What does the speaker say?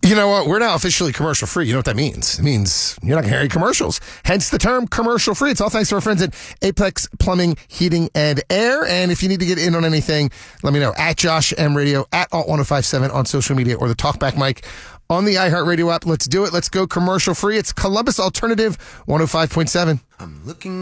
You know what? We're now officially commercial free. You know what that means? It means you're not going to hear any commercials. Hence the term commercial free. It's all thanks to our friends at Apex Plumbing, Heating, and Air. And if you need to get in on anything, let me know. At Josh M Radio, at Alt1057 on social media, or the Talkback mic on the iHeartRadio app. Let's do it. Let's go commercial free. It's Columbus Alternative 105.7. I'm looking